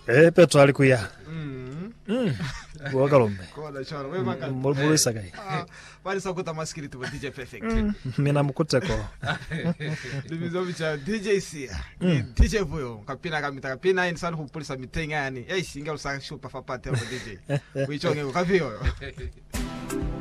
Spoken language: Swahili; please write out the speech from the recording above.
Petro alikuya. Wakalombe. Kola choro we manga. Mulisa kai. Bali sakuta maskiri tu DJ Perfect. Mina mukuteko. Dumizo bicha DJ sia. DJ vuyo kapina kapina insana kupulisa mitenga yani. Singa usanga shupa fapate DJ. Kuichonge ukavyo.